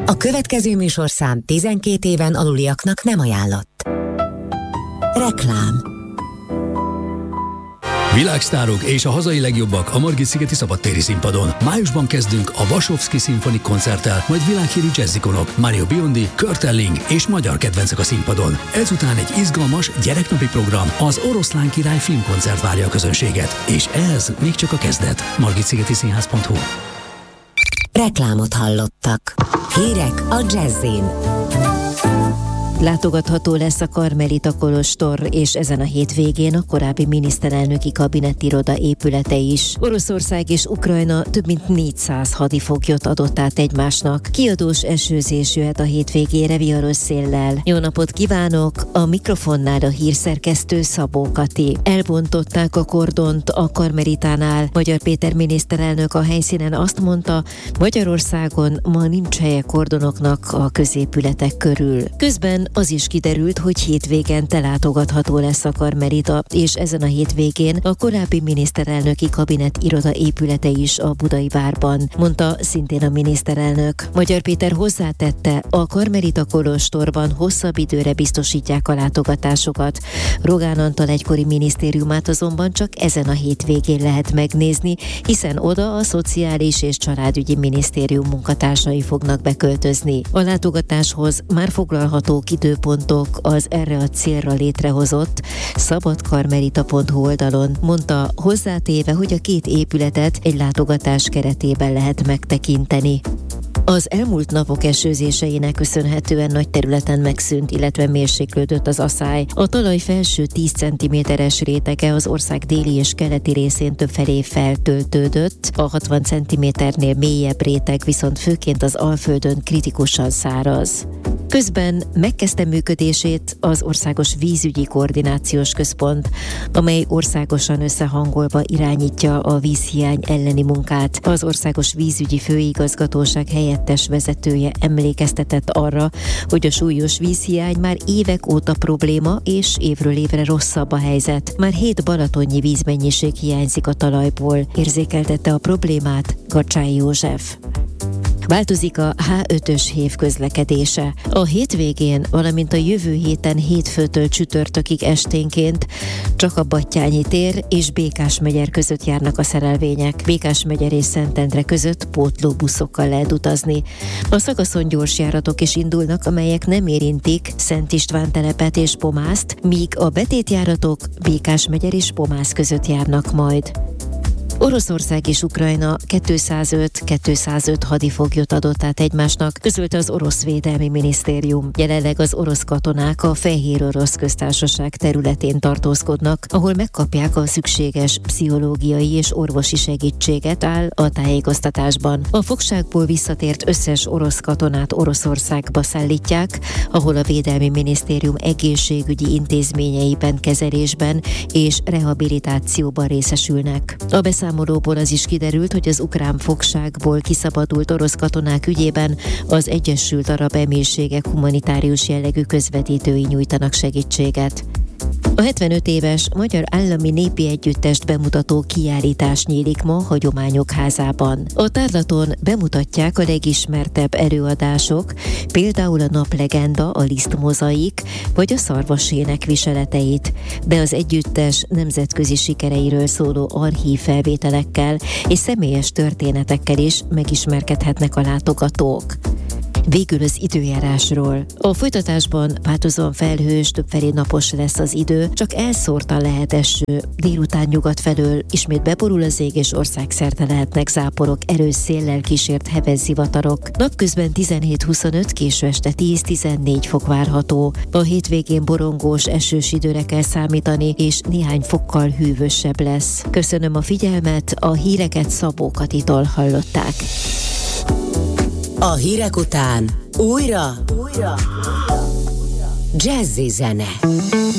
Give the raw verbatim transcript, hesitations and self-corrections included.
A következő műsorszám tizenkét éven aluliaknak nem ajánlott. Reklám. Világsztárok és a hazai legjobbak a Margit-szigeti szabadtéri színpadon. Májusban kezdünk a Vasovszky Szimfonik koncerttel, majd világhírű jazzikonok, Mario Biondi, Kurt Elling és magyar kedvencek a színpadon. Ezután egy izgalmas gyereknapi program, az Oroszlán Király filmkoncert várja a közönséget. És ez még csak a kezdet. margit-szigeti színház pont hu. Reklámot hallottak. Hírek a Jazzin. Látogatható lesz a Karmelita kolostor, és ezen a hétvégén a korábbi miniszterelnöki kabinettiroda épülete is. Oroszország és Ukrajna több mint négyszáz hadifoglyot adott át egymásnak. Kiadós esőzés jöhet a hétvégére viharos széllel. Jó napot kívánok! A mikrofonnál a hírszerkesztő Szabó Kati. Elbontották a kordont a Karmelitánál. Magyar Péter miniszterelnök a helyszínen azt mondta, Magyarországon ma nincs helye kordonoknak a középületek körül. Közben az is kiderült, hogy hétvégente látogatható lesz a Karmelita, és ezen a hétvégén a korábbi miniszterelnöki kabinet iroda épülete is a Budai Várban, mondta szintén a miniszterelnök. Magyar Péter hozzátette, a Karmelita kolostorban hosszabb időre biztosítják a látogatásokat. Rogán Antal egykori minisztériumát azonban csak ezen a hétvégén lehet megnézni, hiszen oda a Szociális és Családügyi Minisztérium munkatársai fognak beköltözni. A látogatáshoz már foglalható időpontok az erre a célra létrehozott szabadkarmelita pont hu oldalon, mondta, hozzátéve, hogy a két épületet egy látogatás keretében lehet megtekinteni. Az elmúlt napok esőzéseinek köszönhetően nagy területen megszűnt, illetve mérséklődött az aszály. A talaj felső tíz centiméteres rétege az ország déli és keleti részén többfelé feltöltődött, a hatvan centiméternél mélyebb réteg viszont főként az Alföldön kritikusan száraz. Közben megkezdte működését az Országos Vízügyi Koordinációs Központ, amely országosan összehangolva irányítja a vízhiány elleni munkát. Az Országos Vízügyi Főigazgatóság helyettes vezetője emlékeztetett arra, hogy a súlyos vízhiány már évek óta probléma, és évről évre rosszabb a helyzet. Már hét balatonnyi vízmennyiség hiányzik a talajból, érzékeltette a problémát Gacsái József. Változik a há ötös hév közlekedése. A hétvégén, valamint a jövő héten hétfőtől csütörtökig esténként csak a Battyányi tér és Békásmegyer között járnak a szerelvények. Békásmegyer és Szentendre között pótlóbuszokkal lehet utazni. A szakaszon gyorsjáratok is indulnak, amelyek nem érintik Szent István telepet és Pomászt, míg a betétjáratok Békásmegyer és Pomász között járnak majd. Oroszország és Ukrajna kétszázöt-kétszázöt hadifoglyot adott át egymásnak, közölte az orosz védelmi minisztérium. Jelenleg az orosz katonák a Fehér Orosz Köztársaság területén tartózkodnak, ahol megkapják a szükséges pszichológiai és orvosi segítséget, áll a tájékoztatásban. A fogságból visszatért összes orosz katonát Oroszországba szállítják, ahol a védelmi minisztérium egészségügyi intézményeiben kezelésben és rehabilitációban részesülnek. A beszámolóból az is kiderült, hogy az ukrán fogságból kiszabadult orosz katonák ügyében az Egyesült Arab Emírségek humanitárius jellegű közvetítői nyújtanak segítséget. A hetvenöt éves Magyar Állami Népi Együttest bemutató kiállítás nyílik ma Hagyományok Házában. A tárlaton bemutatják a legismertebb előadások, például a Naplegenda, a Liszt-mozaik, vagy a Szarvasének viseleteit, de az együttes nemzetközi sikereiről szóló archív felvételekkel és személyes történetekkel is megismerkedhetnek a látogatók. Végül az időjárásról. A folytatásban változóan felhős, többfelé napos lesz az idő, csak elszórtan lehet eső. Délután nyugat felől ismét beborul az ég, és országszerte lehetnek záporok, erős széllel kísért heves zivatarok. Napközben tizenhét-huszonöt, késő este tíz-tizennégy fok várható. A hétvégén borongós, esős időre kell számítani, és néhány fokkal hűvösebb lesz. Köszönöm a figyelmet, a híreket Szabó Katitól hallották. A hírek után újra, újra, jazzy zene.